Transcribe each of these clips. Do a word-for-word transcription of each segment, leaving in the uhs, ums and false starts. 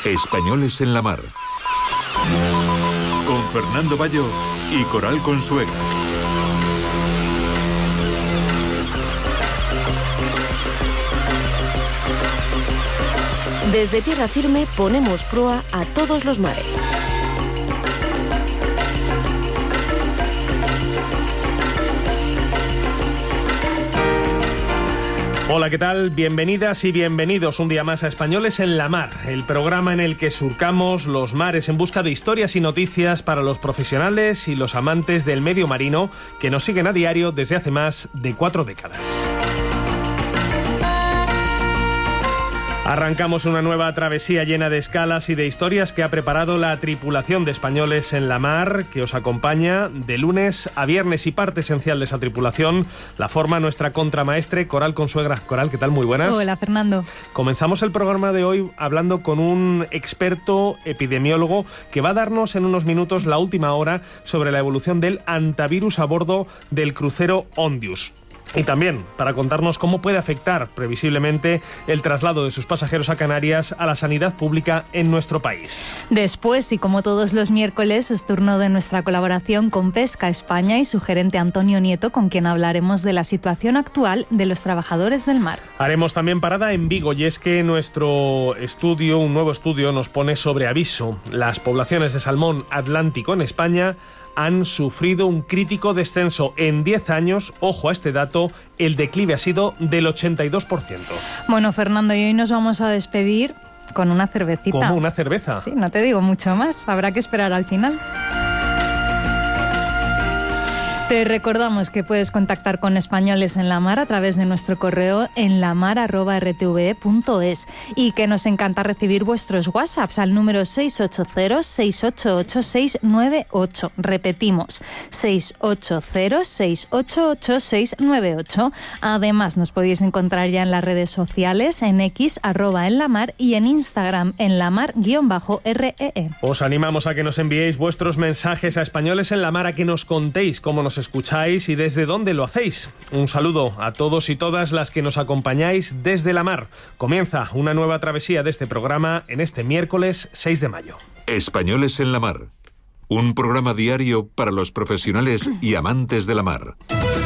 Españoles en la mar. Con Fernando Bayo y Coral Consuegra. Desde tierra firme ponemos proa a todos los mares. Hola, ¿qué tal? Bienvenidas y bienvenidos un día más a Españoles en la Mar, el programa en el que surcamos los mares en busca de historias y noticias para los profesionales y los amantes del medio marino que nos siguen a diario desde hace más de cuatro décadas. Arrancamos una nueva travesía llena de escalas y de historias que ha preparado la tripulación de Españoles en la Mar, que os acompaña de lunes a viernes, y parte esencial de esa tripulación la forma nuestra contramaestre Coral Consuegra. Coral, ¿qué tal? Muy buenas. Hola, Fernando. Comenzamos el programa de hoy hablando con un experto epidemiólogo que va a darnos en unos minutos la última hora sobre la evolución del hantavirus a bordo del crucero Ondius. Y también para contarnos cómo puede afectar previsiblemente el traslado de sus pasajeros a Canarias a la sanidad pública en nuestro país. Después, y como todos los miércoles, es turno de nuestra colaboración con Pesca España y su gerente Antonio Nieto, con quien hablaremos de la situación actual de los trabajadores del mar. Haremos también parada en Vigo, y es que nuestro estudio, un nuevo estudio, nos pone sobre aviso. Las poblaciones de salmón atlántico en España han sufrido un crítico descenso en diez años. Ojo a este dato, el declive ha sido del ochenta y dos por ciento. Bueno, Fernando, y hoy nos vamos a despedir con una cervecita. ¿Cómo una cerveza? Sí, no te digo mucho más, habrá que esperar al final. Te recordamos que puedes contactar con Españoles en la Mar a través de nuestro correo en lamar arroba r t v e punto es y que nos encanta recibir vuestros WhatsApps al número seis ocho cero, seis ocho ocho, seis nueve ocho. Repetimos, seis ocho cero, seis ocho ocho, seis nueve ocho. Además, nos podéis encontrar ya en las redes sociales, en X, arroba en la mar, y en Instagram, en la mar guión bajo R E E. Os animamos a que nos enviéis vuestros mensajes a Españoles en la Mar, a que nos contéis cómo nos escucháis y desde dónde lo hacéis. Un saludo a todos y todas las que nos acompañáis desde la mar. Comienza una nueva travesía de este programa en este miércoles seis de mayo. Españoles en la Mar, un programa diario para los profesionales y amantes de la mar.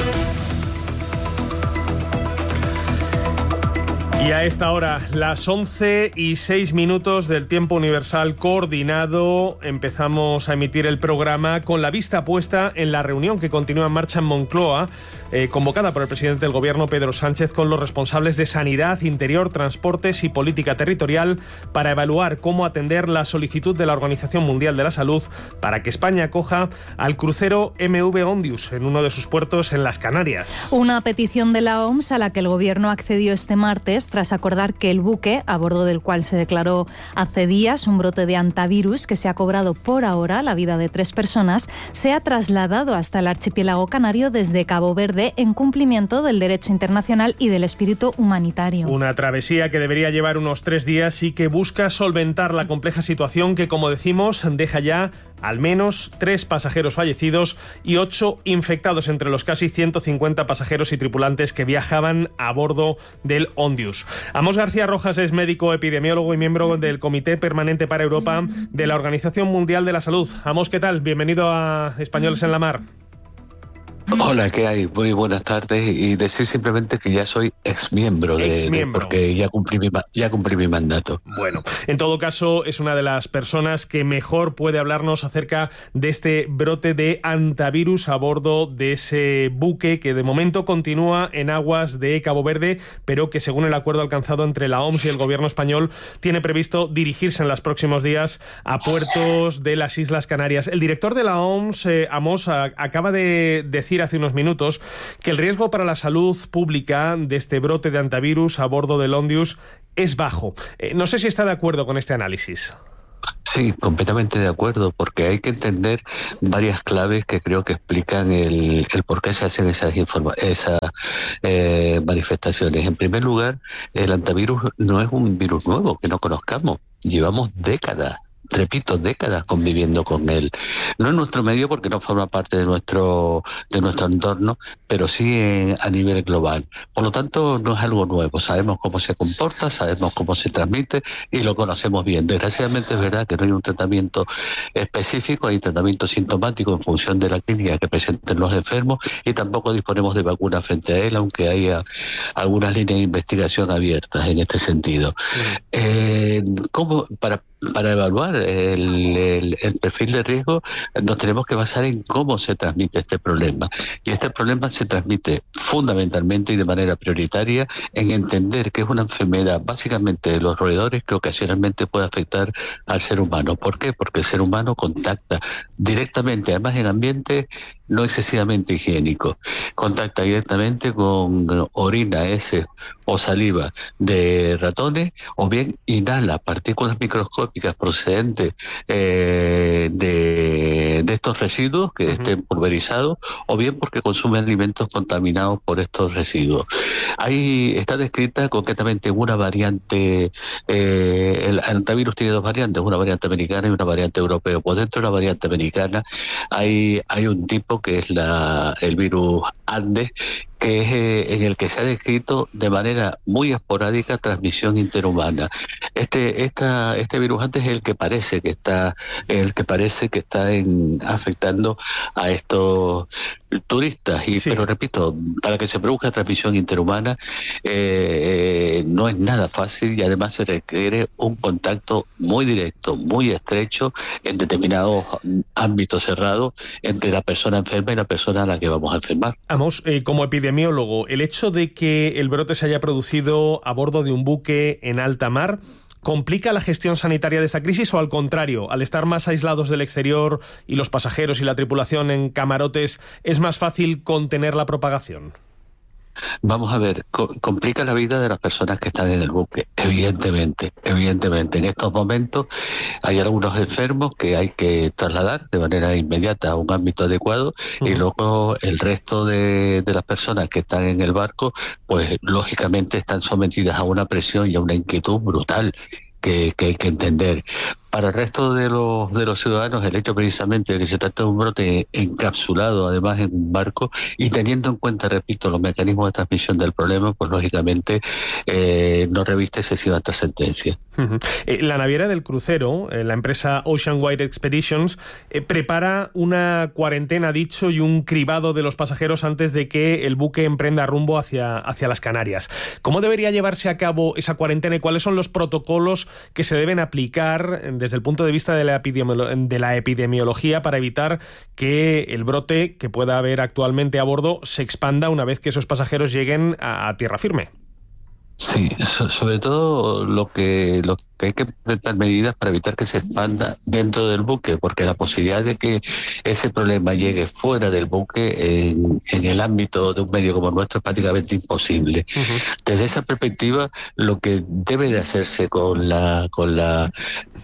Y a esta hora, las once y seis minutos del tiempo universal coordinado, empezamos a emitir el programa con la vista puesta en la reunión que continúa en marcha en Moncloa, eh, convocada por el presidente del Gobierno, Pedro Sánchez, con los responsables de Sanidad, Interior, Transportes y Política Territorial, para evaluar cómo atender la solicitud de la Organización Mundial de la Salud para que España acoja al crucero M V Ondius en uno de sus puertos en las Canarias. Una petición de la O M S a la que el Gobierno accedió este martes, tras acordar que el buque, a bordo del cual se declaró hace días un brote de hantavirus que se ha cobrado por ahora la vida de tres personas, se ha trasladado hasta el archipiélago canario desde Cabo Verde en cumplimiento del derecho internacional y del espíritu humanitario. Una travesía que debería llevar unos tres días y que busca solventar la compleja situación que, como decimos, deja ya al menos tres pasajeros fallecidos y ocho infectados entre los casi ciento cincuenta pasajeros y tripulantes que viajaban a bordo del Ondius. Amos García Rojas es médico epidemiólogo y miembro del Comité Permanente para Europa de la Organización Mundial de la Salud. Amos, ¿qué tal? Bienvenido a Españoles en la Mar. Hola, ¿qué hay? Muy buenas tardes, y decir simplemente que ya soy exmiembro de, de porque ya cumplí mi ya cumplí mi mandato. Bueno, en todo caso es una de las personas que mejor puede hablarnos acerca de este brote de hantavirus a bordo de ese buque que de momento continúa en aguas de Cabo Verde, pero que según el acuerdo alcanzado entre la O M S y el Gobierno español tiene previsto dirigirse en los próximos días a puertos de las Islas Canarias. El director de la O M S, eh, Amos, a, acaba de decir hace unos minutos que el riesgo para la salud pública de este brote de hantavirus a bordo del Ondius es bajo. Eh, no sé si está de acuerdo con este análisis. Sí, completamente de acuerdo, porque hay que entender varias claves que creo que explican el, el por qué se hacen esas, informa- esas eh, manifestaciones. En primer lugar, el hantavirus no es un virus nuevo que no conozcamos. Llevamos décadas repito, décadas conviviendo con él. No en nuestro medio porque no forma parte de nuestro de nuestro entorno, pero sí en, a nivel global. Por lo tanto, no es algo nuevo. Sabemos cómo se comporta, sabemos cómo se transmite y lo conocemos bien. Desgraciadamente es verdad que no hay un tratamiento específico, hay tratamiento sintomático en función de la clínica que presenten los enfermos y tampoco disponemos de vacuna frente a él, aunque haya algunas líneas de investigación abiertas en este sentido. Sí. Eh, ¿cómo, para Para evaluar el, el, el perfil de riesgo nos tenemos que basar en cómo se transmite este problema. Y este problema se transmite fundamentalmente y de manera prioritaria en entender que es una enfermedad básicamente de los roedores que ocasionalmente puede afectar al ser humano. ¿Por qué? Porque el ser humano contacta directamente, además en ambientes no excesivamente higiénicos, contacta directamente con orina, heces o saliva de ratones, o bien inhala partículas microscópicas procedentes eh, de, de estos residuos que uh-huh. estén pulverizados, o bien porque consume alimentos contaminados por estos residuos. Ahí está descrita concretamente una variante, eh, el hantavirus tiene dos variantes, una variante americana y una variante europea. Pues dentro de la variante americana hay, hay un tipo que es la, el virus Andes, que es eh, en el que se ha descrito de manera muy esporádica transmisión interhumana. Este esta este virus antes es el que parece que está el que parece que está en, afectando a estos turistas y sí. Pero repito, para que se produzca transmisión interhumana eh, eh, no es nada fácil y además se requiere un contacto muy directo, muy estrecho en determinados ámbitos cerrados entre la persona enferma y la persona a la que vamos a enfermar. Amos, eh, como epidemiólogo, el hecho de que el brote se haya producido a bordo de un buque en alta mar ¿complica la gestión sanitaria de esta crisis o al contrario, al estar más aislados del exterior y los pasajeros y la tripulación en camarotes, es más fácil contener la propagación? Vamos a ver, co- complica la vida de las personas que están en el buque, evidentemente, evidentemente. En estos momentos hay algunos enfermos que hay que trasladar de manera inmediata a un ámbito adecuado uh-huh. y luego el resto de, de las personas que están en el barco, pues lógicamente están sometidas a una presión y a una inquietud brutal que, que hay que entender. Para el resto de los de los ciudadanos, el hecho precisamente de que se trata de un brote encapsulado, además en un barco, y teniendo en cuenta, repito, los mecanismos de transmisión del problema, pues lógicamente eh, no reviste excesiva trascendencia. Uh-huh. Eh, la naviera del crucero, eh, la empresa Ocean Wide Expeditions, eh, prepara una cuarentena, dicho, y un cribado de los pasajeros antes de que el buque emprenda rumbo hacia, hacia las Canarias. ¿Cómo debería llevarse a cabo esa cuarentena y cuáles son los protocolos que se deben aplicar desde el punto de vista de la, epidemiolo- de la epidemiología para evitar que el brote que pueda haber actualmente a bordo se expanda una vez que esos pasajeros lleguen a, a tierra firme? Sí, so, sobre todo lo que, lo que hay que implementar medidas para evitar que se expanda dentro del buque, porque la posibilidad de que ese problema llegue fuera del buque en, en el ámbito de un medio como el nuestro es prácticamente imposible. Uh-huh. Desde esa perspectiva, lo que debe de hacerse con la con la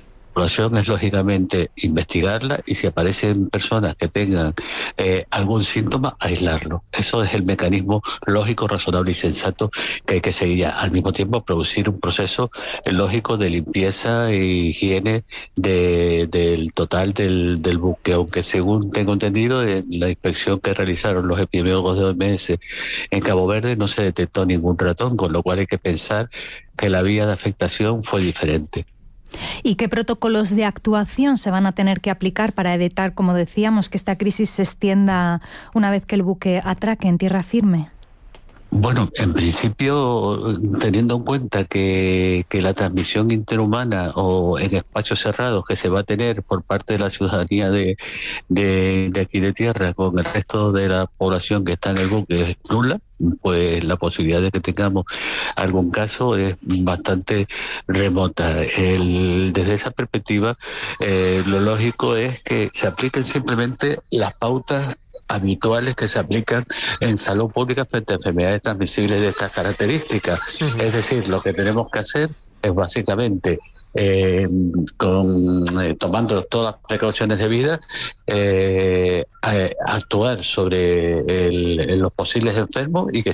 es lógicamente investigarla y si aparecen personas que tengan eh, algún síntoma, aislarlo. Eso es el mecanismo lógico, razonable y sensato que hay que seguir. Ya. Al mismo tiempo, producir un proceso lógico de limpieza e higiene de, del total del, del buque, aunque según tengo entendido, en la inspección que realizaron los epidemiólogos de O M S en Cabo Verde no se detectó ningún ratón, con lo cual hay que pensar que la vía de afectación fue diferente. ¿Y qué protocolos de actuación se van a tener que aplicar para evitar, como decíamos, que esta crisis se extienda una vez que el buque atraque en tierra firme? Bueno, en principio, teniendo en cuenta que, que la transmisión interhumana o en espacios cerrados que se va a tener por parte de la ciudadanía de, de, de aquí de tierra con el resto de la población que está en el buque es nula, pues la posibilidad de que tengamos algún caso es bastante remota. El, desde esa perspectiva, eh, lo lógico es que se apliquen simplemente las pautas habituales que se aplican en salud pública frente a enfermedades transmisibles de estas características. Uh-huh. Es decir, lo que tenemos que hacer es básicamente eh, con, eh, tomando todas las precauciones debidas, eh, actuar sobre el, los posibles enfermos y que